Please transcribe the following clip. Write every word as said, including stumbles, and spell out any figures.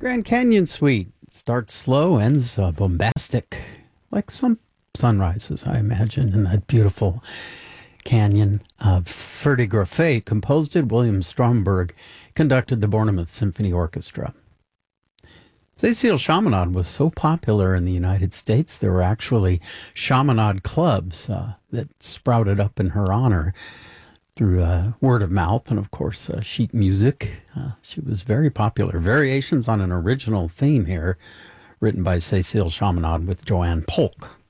Grand Canyon Suite starts slow, ends uh, bombastic, like some sunrises, I imagine, in that beautiful canyon. Uh, Ferdi Grofé composed it. William Stromberg conducted the Bournemouth Symphony Orchestra. Cécile Chaminade was so popular in the United States, there were actually Chaminade clubs uh, that sprouted up in her honor through uh, word of mouth and, of course, uh, sheet music. Uh, she was very popular. Variations on an original theme here, written by Cécile Chaminade with Joanne Polk.